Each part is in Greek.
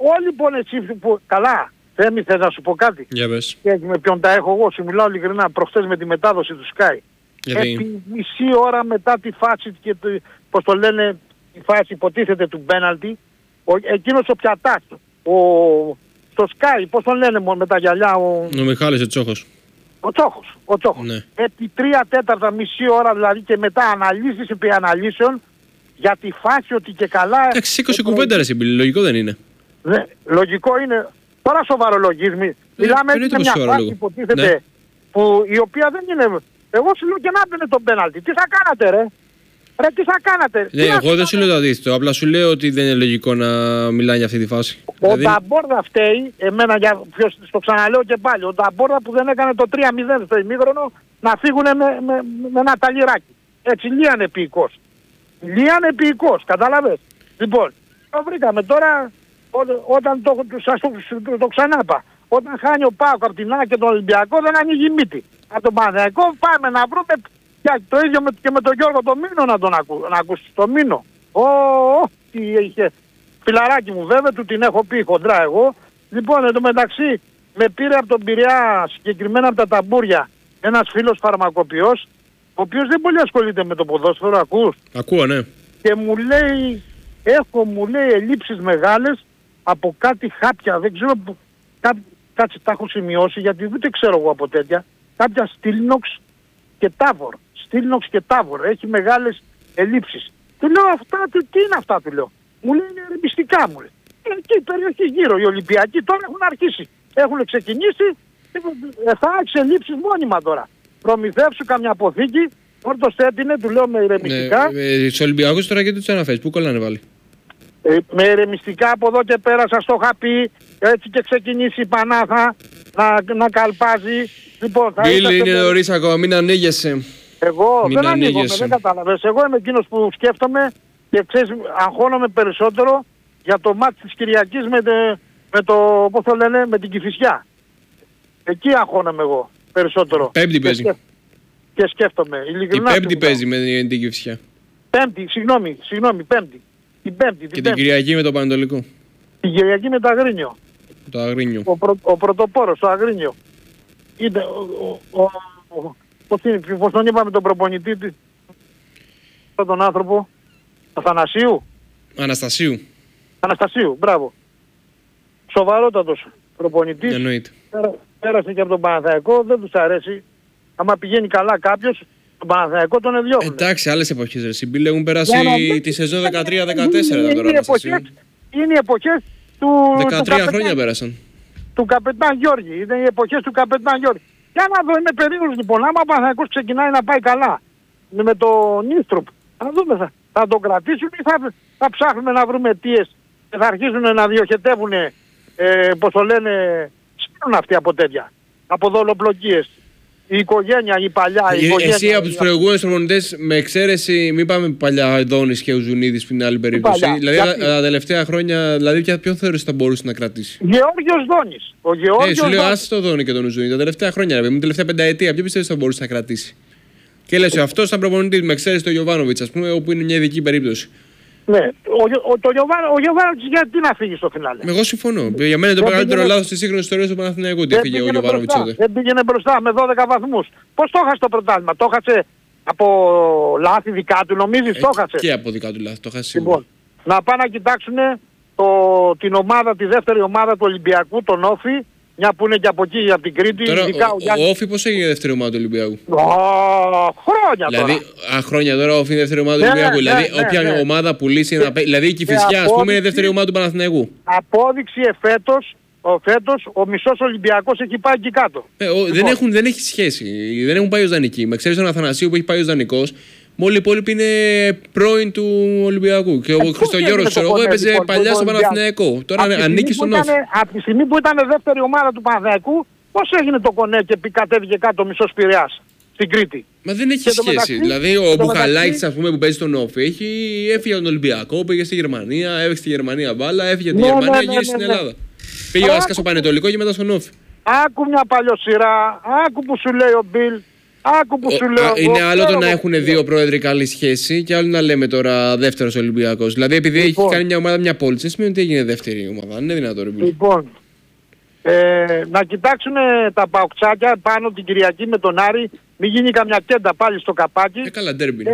όλοι λοιπόν εσύ που... Καλά, Θέμη, θες να σου πω κάτι? Για πες. Και με ποιον τα έχω εγώ, σου μιλάω ειλικρινά, προχθές με τη μετάδοση του Sky. Επί μισή ώρα μετά τη φάση και πώς το λένε, η φάση υποτίθεται του πέναλτι, εκείνος ο Πιατάς, το Sky, πώς τον λένε με τα γυαλιά, ο Μιχάλης ο Τσόχος. Ο Τσόχος. Ναι. Επί 3/4 μισή ώρα δηλαδή και μετά αναλύσεις επί αναλύσεων για τη φάση ότι και καλά... Εντάξει, 20 κουβέντα ρε Συμπίλη, λογικό δεν είναι? Ναι, λογικό είναι. Τώρα σοβαρολογείς. Μιλάμε για μια φάση υποτίθεται που η οποία δεν είναι... Εγώ σου λέω και να μπαινε τον πέναλτι. Τι θα κάνατε ρε? Ρε τι θα κάνατε? Ναι, εγώ δεν σου λέω το αντίθετο. Απλά σου λέω ότι δεν είναι λογικό να μιλάει για αυτή τη φάση. Ο Νταμπόρδα φταίει, εμένα το ξαναλέω και πάλι, ο Νταμπόρδα που δεν έκανε το 3-0 στο ημίχρονο να φύγουν με ένα ταλιράκι. Έτσι λίανε ποιηκός. Λίανε ποιηκός, κατάλαβες? Λοιπόν, το βρήκαμε τώρα όταν το ξανάπα. Όταν χάνει ο Πάοκ από την ΑΕΚ και τον Ολυμπιακό δεν ανοίγει μύτη. Από τον Παναθηναϊκό πάμε να βρούμε το ίδιο και με τον Γιώργο το Μήνο να ακούσεις το Μήνο. Τι είχε. Φιλαράκι μου βέβαια, του την έχω πει χοντρά εγώ. Λοιπόν, εν τω μεταξύ με πήρε από τον Πειραιά, συγκεκριμένα από τα Ταμπούρια, ένας φίλος φαρμακοποιός, ο οποίος δεν πολύ ασχολείται με το ποδόσφαιρο, ακούς? Ακούω, ναι. Και μου λέει, μου λέει ελλείψεις μεγάλες από κάτι χάπια, δεν ξέρω που, κάτσε τα έχω σημειώσει γιατί δεν ξέρω εγώ από τέτοια, κάποια Στήλνοξ και Τάβορ. Στήλνοξ και Τάβορ, έχει μεγάλες ελλείψεις. Του λέω αυτά, τι είναι αυτά, του λέω. Μου λέει είναι ερεμιστικά, μου λέει. Εκεί η περιοχή γύρω, οι Ολυμπιακοί τώρα έχουν αρχίσει. Έχουν ξεκινήσει, θα έχεις ελλείψεις μόνιμα τώρα. Προμηθεύσου καμιά αποθήκη, όρτος έτεινε, του λέω με ηρεμιστικά. Στους Ολυμπιακούς τώρα και τους αναφέρεις, πού κολλάνε βάλει? Με ηρεμιστικά από εδώ και πέρα σας το είχα πει, έτσι και ξεκινήσει η Πανάθα να καλπάζει. Λοιπόν, Μπίλη, είναι νωρίς ακόμα, μην ανοίγεσαι. Εγώ δεν ανοίγομαι, δεν κατάλαβες. Εγώ είμαι εκείνος που σκέφτομαι και ξέρεις, αγχώνομαι περισσότερο για το μάτς της Κυριακής με το, πώς το λένε, με την Κηφισιά. Εκεί αγχώνομαι εγώ περισσότερο. Πέμπτη παίζει. Και σκέφτομαι. Ειλικρινά. Η Πέμπτη παίζει με την Κηφισιά. Πέμπτη, συγγνώμη, Πέμπτη. Και την Κυριακή με το Πανετολικό. Την Κυριακή με το Αγρίνιο. Το Αγρίνιο. Ο πρωτοπόρος, το Αγρίνιο. Είναι πώς τον είπαμε τον προπονητή τον άνθρωπο, Αναστασίου, μπράβο. Σοβαρότατος προπονητής. Εννοείται. Πέρασε και από τον Παναθηναϊκό, δεν τους αρέσει. Άμα πηγαίνει καλά κάποιος, τον Παναθηναϊκό τον εδιώχνουν. Εντάξει, άλλες εποχές ρε Συμπίλε, έχουν περάσει τη σεζόν 13-14 τώρα. Είναι οι εποχές του... 13 χρόνια πέρασαν. Του καπετάν Γιώργη, είναι οι εποχές του καπετάν Γιώργη. Για να δω, είμαι περίεργος λοιπόν, άμα ο Παναθηναϊκός ξεκινάει να πάει καλά με τον Νίστρουπ, να δούμε θα τον κρατήσουν ή θα ψάχνουμε να βρούμε αιτίες και θα αρχίσουν να διοχετεύουν, πώς το λένε, σπίρουν αυτοί από τέτοια, από δολοπλοκίες. Η οικογένεια, η παλιά, η οικογένεια... Εσύ από τους προηγούμενους προπονητές, με εξαίρεση, μην πάμε παλιά Ιδώνης και Ουζουνίδης που είναι άλλη περίπτωση. Παλιά, δηλαδή τα τελευταία χρόνια, δηλαδή ποιον θεωρείς ότι θα μπορούσε να κρατήσει? Γεώργιος Δόνης. Ο Γεώργιος σου λέω άσε το Δόνη και τον Ουζουνίδη. Τα τελευταία χρόνια, την τελευταία πενταετία, ποιο πιστεύεις θα μπορούσε να κρατήσει? Και λες αυτός ήταν προπονητής, με εξαίρεση το Γιοβάνοβιτς, ας πούμε, όπου είναι μια ειδική περίπτωση. Ναι, ο Γιοβάνοβιτς γιατί να φύγει στο φινάλε? Εγώ συμφωνώ. Για μένα είναι το μεγαλύτερο λάθος της σύγχρονης ιστορίας του Παναθηναϊκού ότι έφυγε ο Γιοβάνοβιτς. Δεν πήγαινε μπροστά με 12 βαθμούς. Πώς το έχασε το πρωτάθλημα? Το έχασε από λάθη δικά του, νομίζεις? Το έχασε. Και από δικά του λάθη, το έχασε. Λοιπόν, να πάνε να κοιτάξουν την ομάδα, τη δεύτερη ομάδα του Ολυμπιακού, τον Όφη, μια που είναι και από εκεί, από την Κρήτη. Τώρα, ο Όφη πώς έγινε δεύτερη ομάδα του Ολυμπιακού? Χρόνια δηλαδή, τώρα. Χρόνια τώρα ο Όφη είναι δεύτερη ομάδα του Ολυμπιακού. Δηλαδή, όποια ομάδα πουλήσει να παίξει. Δηλαδή, η Κηφισιά, ας πούμε, είναι δεύτερη ομάδα του Παναθηναϊκού. Απόδειξη φέτος, ο μισός Ολυμπιακός έχει πάει εκεί κάτω. Δεν έχει σχέση. Δεν έχουν πάει ως δανεικοί. Με ξέρεις τον Αθανασίου που έχει πάει ως δανεικός. Όλοι οι υπόλοιποι είναι πρώην του Ολυμπιακού. Και ο Χριστογιώργος, ξέρω εγώ, έπαιζε παλιά στο Παναθηναϊκό. Τώρα ανήκει στον Όφη. Από τη στιγμή που ήταν δεύτερη ομάδα του Παναθηναϊκού, πώς έγινε το κονέ και κατέβηκε κάτω ο μισός Πειραιάς στην Κρήτη? Μα δεν έχει σχέση. Δηλαδή, ο Μπουχαλάκης, ας πούμε, που παίζει στον Όφη, έφυγε από τον Ολυμπιακό, πήγε στη Γερμανία, έπαιξε στη Γερμανία μπάλα, έφυγε από τη Γερμανία, γύρισε στην Ελλάδα. Πήγε ο Άσκας στο Πανετολικό και μετά στον Όφη. Άκου μια παλιοσυρά, άκου που σου λέει ο Μπιλ. Άκου που σου λέω. Είναι άλλο το να έχουν δύο πρόεδροι καλή σχέση και άλλο να λέμε τώρα δεύτερος Ολυμπιακός. Δηλαδή, επειδή έχει κάνει μια ομάδα μια πόλη, δεν σημαίνει ότι έγινε δεύτερη ομάδα. Δεν είναι δυνατόν. Λοιπόν, να κοιτάξουν τα παοκτσάκια πάνω την Κυριακή με τον Άρη. Μην γίνει καμιά κέντα πάλι στο καπάκι. Καλά, ντέρμπι.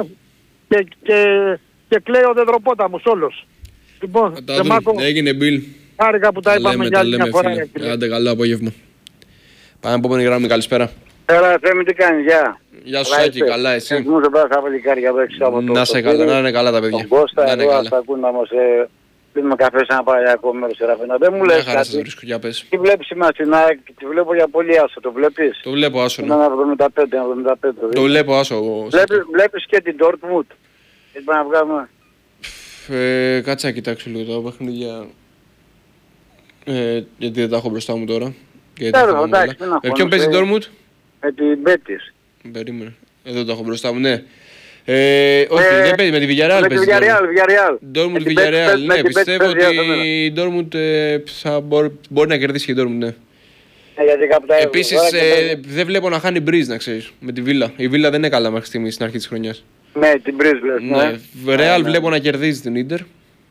Και κλαίει ο Δεδροπόταμος όλος. Λοιπόν, έγινε Μπιλ. Χάρηκα που τα είπαμε για άλλη μια φορά. Άντε, καλό απόγευμα. Πάμε από επόμενη γραμμή, καλησπέρα. Έλα, Θέμη, τι κάνεις, γεια. Γεια σου, Σάκη, καλά, εσύ. Μου δεν πας από λικάρια εδώ έξω από το... Να σε καλά, να είναι καλά τα παιδιά. Τον Κώστα, εδώ ας τα ακούν να μας πίνουμε καφέ σε ένα παραλιακό μέρος, Σεραφίνα. Δεν μου λες κάτι. Τι βλέπεις σήμερα στην ΑΕΚ, τη βλέπω για πολύ άσο, το βλέπεις. Το βλέπω άσο, ναι. Είναι 75. Το βλέπω άσο. Βλέπεις και την Dortmund. Έτσι πάμε να βγάλουμε. Κάτσε να κοιτάξω λίγο τα παιχνίδια. Γιατί δεν τα έχω μπροστά μου τώρα. Με ποιον παίζει η Dortmund? Με την Betis. Περίμενε. Εδώ το έχω μπροστά μου, ναι. Όχι, δεν παίζει, με τη Villarreal παίζει. Με τη Villarreal. Dortmund Villarreal, ναι, πιστεύω ότι η Dortmund μπορεί να κερδίσει και η Dortmund, ναι. Επίσης δεν βλέπω να χάνει Breeze, να ξέρεις, με τη Villa. Η Villa δεν είναι καλά μέχρι στιγμή στην αρχή της χρονιάς. Ναι, την Breeze βλέπεις, ναι. Real βλέπω να κερδίζει την Inter.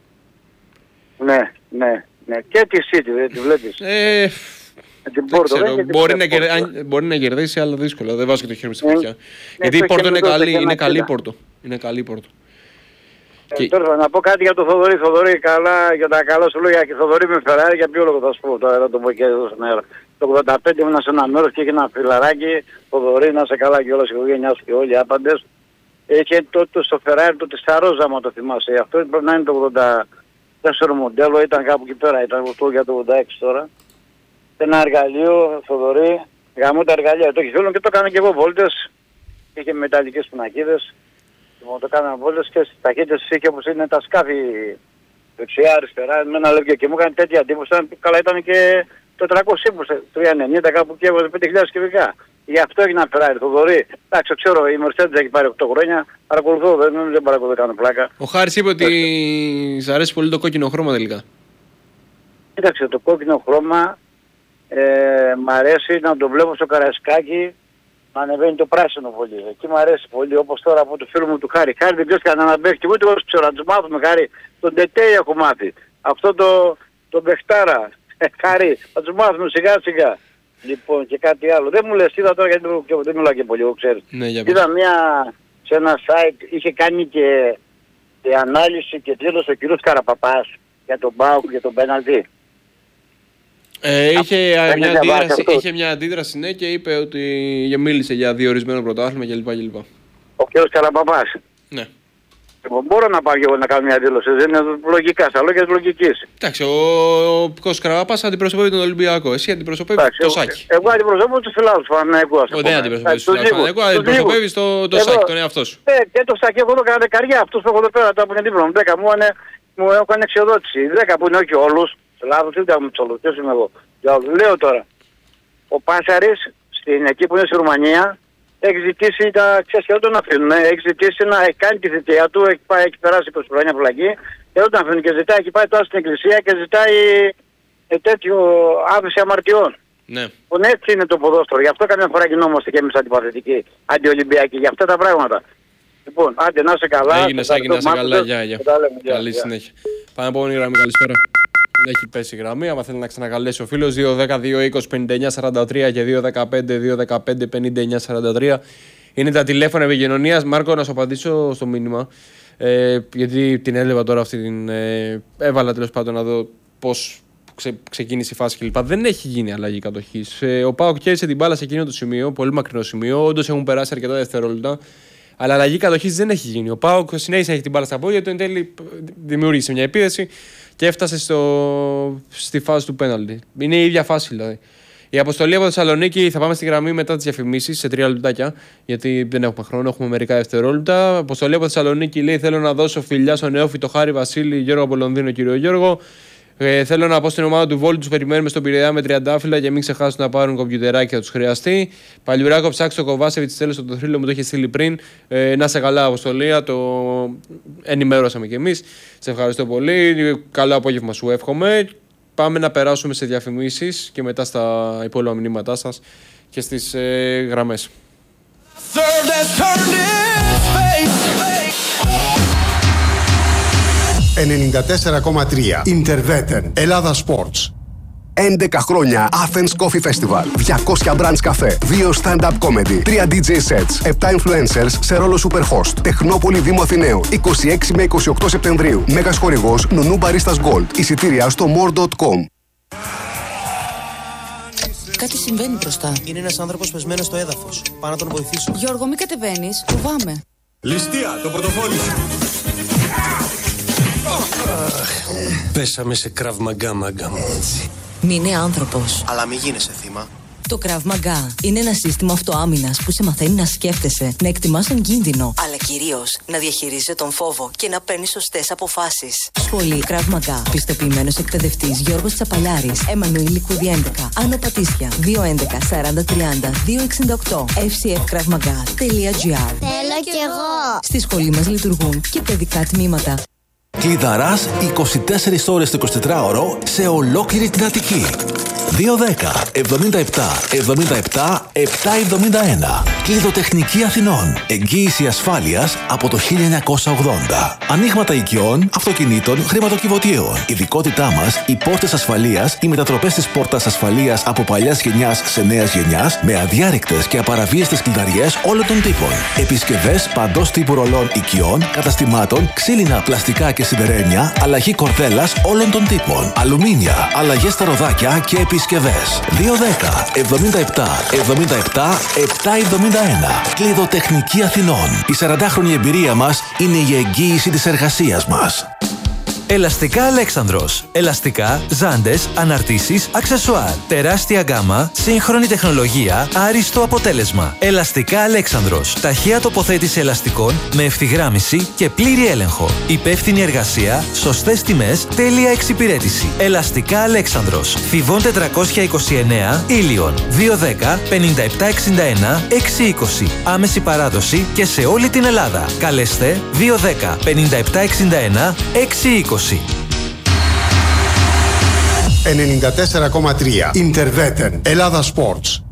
Ναι. Και τη City, δεν τη βλέπεις. Δεν ξέρω, μπορεί να κερδίσει, αλλά δύσκολα. Δεν βάζω και το χέρι μου στη φωτιά. Γιατί η Πόρτο είναι καλή Πόρτο. Είναι καλή Πόρτο. Τώρα να πω κάτι για τον Θοδωρή. Θοδωρή, καλά, για τα καλά σου λόγια. Και Θοδωρή με Φεράρι, για ποιο λόγο θα σου πω τώρα, θα το πω και εδώ στον αέρα. Το 85 ήμουν σε ένα μέρος και είχε ένα φιλαράκι. Θοδωρή, να σε καλά και όλα η οικογένειά σου και όλοι οι άπαντες. Είχε τότε στο Φεράρι το Τεσσαρόζα, άμα το θυμάσαι. Αυτό πρέπει να είναι το 84 μοντέλο, ήταν κάπου εκεί πέρα, ήταν αυτό για το 86 τώρα. Ένα εργαλείο, Θοδωρή, γαμώ τα εργαλεία. Το είχε φίλο και το έκανα και εγώ βόλτες. Είχε μεταλλικές πινακίδες. Το έκανα βόλτες και στις ταχύτητες είχε όπως είναι τα σκάφη δεξιά, αριστερά, με ένα λεπτό και μου έκανε τέτοια εντύπωση. Καλά ήταν και 400 ύπους, 390 κάπου και έβαζε 5.000 κυβικά. Γι' αυτό έγινε ένα Ferrari, Θοδωρή. Εντάξει, ξέρω, η Mercedes έχει πάρει 8 χρόνια. Παρακολουθώ, δεν παρακολουθώ, κάνω πλάκα. Ο Χάρης είπε ότι σ' αρέσει πολύ το κόκκινο χρώμα τελικά. Κοίταξε, το κόκκινο χρώμα μ' αρέσει να το βλέπω στο Καραϊσκάκι να ανεβαίνει το πράσινο πολύ. Εκεί μ' αρέσει πολύ, όπως τώρα από το φίλο μου του Χάρη. Χάρη δεν ξέρεις κανέναν παίχτη, ούτε εγώ ξέρω, να τους μάθουμε Χάρη. Τον Τετέι έχω μάθει. Αυτό το Μπεχτάρα. Χάρη, θα τους μάθουμε σιγά σιγά. Λοιπόν, και κάτι άλλο. Δεν μου λες, είδα τώρα γιατί δεν μιλάω και πολύ, εγώ ξέρεις. Ναι, είδα σε ένα site, είχε κάνει και ανάλυση και δήλωσε ο κύριος Καραπαπάς για τον ΠΑΟΚ και τον πέναλτι. Είχε μια αντίδραση, ναι, και είπε ότι μίλησε για διορισμένο πρωτάθλημα κλπ. Ο κύριος Καραπαπάς. Ναι. Μπορώ να πάω και εγώ να κάνω μια δήλωση, δεν είναι λογικά, στα λόγια της λογικής. Εντάξει, ο Κώστας Καραπαπάς αντιπροσωπεύει τον Ολυμπιακό, εσύ αντιπροσωπεύεις το Σάκη. Εγώ αντιπροσωπεύω τους φιλάδους του Παναθηναϊκού. Δεν αντιπροσωπεύεις τους φιλάδους του Παναθηναϊκού, αντιπροσωπεύεις το Σάκη, τον εαυτό σου. Και το Σάκη, εγώ το έκανα δεκαριά, αυτούς που έχω εδώ πέρα, τα που είναι δίπλα μου, 10 μου έχουν εξοδότηση. 10 που είναι όχι όλους, φιλάδους, ούτε μου τους όλους, ποιος είμαι εγώ. Λέω τώρα, ο Πάσαρης, εκεί που είναι στη Ρουμανία, έχει ζητήσει ξέρεις και δεν τον αφήνουν, έχει ζητήσει να κάνει τη θητεία του, έχει περάσει 20 χρόνια φυλακή και δεν τον αφήνουν και ζητάει, έχει πάει τώρα στην εκκλησία και ζητάει τέτοιο άφηση αμαρτιών. Ναι. Έτσι είναι το ποδόσφαιρο, γι' αυτό καμιά φορά γινόμαστε και εμείς αντιπαθητικοί, αντιολυμπιακοί, για αυτά τα πράγματα. Λοιπόν, άντε να είσαι καλά. Έγινε, Σάκη, να είσαι καλά, γεια. Καλή συνέχεια. Πάμε από επόμενη γραμμή, καλησπέρα. Έχει πέσει η γραμμή. Άμα θέλει να ξανακαλέσει ο φίλος, 2-10-2-20-59-43 και 2-15-2-15-59-43 είναι τα τηλέφωνα επικοινωνίας. Μάρκο, να σου απαντήσω στο μήνυμα. Γιατί την έλαβα τώρα αυτή την. Έβαλα τέλος πάντων να δω πώς ξεκίνησε η φάση κλπ. Δεν έχει γίνει αλλαγή κατοχής. Ο ΠΑΟΚ κέρδισε την μπάλα σε εκείνο το σημείο, πολύ μακρινό σημείο. Όντως έχουν περάσει αρκετά δευτερόλεπτα. Αλλά αλλαγή κατοχής δεν έχει γίνει. Ο ΠΑΟΚ συνέχισε να έχει την μπάλα στα πόδια του, εν τέλει δημιούργησε μια επίθεση και έφτασε στη φάση του πέναλτι. Είναι η ίδια φάση δηλαδή. Η αποστολή από Θεσσαλονίκη, θα πάμε στη γραμμή μετά τις διαφημίσεις σε 3 λεπτάκια, γιατί δεν έχουμε χρόνο, έχουμε μερικά δευτερόλεπτα. Αποστολή από Θεσσαλονίκη λέει: θέλω να δώσω φιλιά στον νεόφυτο Χάρη Βασίλη, Γιώργο από Λονδίνο, κύριο Γιώργο. Θέλω να πω στην ομάδα του Βόλου, του περιμένουμε στον Πειραιά με τριαντάφυλλα και μην ξεχάσουν να πάρουν κομπιουτεράκι, θα του χρειαστεί. Παλιουράκο, ψάξω το Κοβάσεβιτ, τέλο το θρύλο μου το είχε στείλει πριν. Να σε καλά, αποστολή, το ενημέρωσαμε κι εμείς. Σε ευχαριστώ πολύ. Καλό απόγευμα σου εύχομαι. Πάμε να περάσουμε σε διαφημίσεις και μετά στα υπόλοιπα μηνύματά σας και στις γραμμές. «94,3 Interveten Ελλάδα Sports». 11 χρόνια Athens Coffee Festival. 200 brands καφέ. 2 stand-up comedy. 3 DJ sets. 7 influencers σε ρόλο superhost. Τεχνόπολη Δήμου Αθηναίου. 26 με 28 Σεπτεμβρίου. Μέγας χορηγός Νουνού Baristas Gold. Εισιτήρια στο more.com. Κάτι συμβαίνει μπροστά. Είναι ένας άνθρωπος πεσμένος στο έδαφος. Πάω να τον βοηθήσω. Γιώργο, μην κατεβαίνεις. Φοβάμαι. Ληστεία, το πορτοφόλι σου. Πέσαμε σε Krav Maga, μάγκα μου. Μην είναι άνθρωπος. Αλλά μην γίνεσαι θύμα. Το Krav Maga είναι ένα σύστημα αυτοάμυνας που σε μαθαίνει να σκέφτεσαι, να εκτιμάς τον κίνδυνο, αλλά κυρίως να διαχειρίζεσαι τον φόβο και να παίρνεις σωστές αποφάσεις. Σχολή Krav Maga. Πιστοποιημένος εκπαιδευτής Γιώργος Τσαπαλιάρης. Εμμανουήλ Λικούδη 11. Άνω Πατήσια. 211 40 30 268. fcfkravmaga.gr. Θέλω κι εγώ. Στη σχολή μας λειτουργούν και παιδικά τμήματα. Κλειδαράς 24 ώρες το 24ωρο σε ολόκληρη την Αττική. 210 77 77 771. Κλειδοτεχνική Αθηνών. Εγγύηση ασφάλειας από το 1980. Ανοίγματα οικειών, αυτοκινήτων, χρηματοκιβωτίων. Ειδικότητά μας, οι πόρτες ασφαλείας, οι μετατροπές της πόρτας ασφαλείας από παλιάς γενιάς σε νέας γενιάς, με αδιάρρηκτες και απαραβίαστες κλειδαριές όλων των τύπων. Επισκευές παντός τύπου ρολών οικειών, καταστημάτων, ξύλινα, πλαστικά και σιδερένια, αλλαγή κορδέλας όλων των τύπων. Αλουμίνια, αλλαγές στα ροδάκια και επισκευές. 210 77 77 771. Κλειδοτεχνική Αθηνών. Η 40χρονη εμπειρία μας είναι η εγγύηση της εργασίας μας. Ελαστικά Αλέξανδρος. Ελαστικά, ζάντες, αναρτήσεις, αξεσουάρ. Τεράστια γκάμα, σύγχρονη τεχνολογία, άριστο αποτέλεσμα. Ελαστικά Αλέξανδρος. Ταχεία τοποθέτηση ελαστικών με ευθυγράμμιση και πλήρη έλεγχο. Υπεύθυνη εργασία, σωστές τιμές, τέλεια εξυπηρέτηση. Ελαστικά Αλέξανδρος. Θηβών 429, Ήλιον. 210 5761 620. Άμεση παράδοση και σε όλη την Ελλάδα. Καλέστε 210 5761 620. 94,3 Interveten Ελλάδα Sports.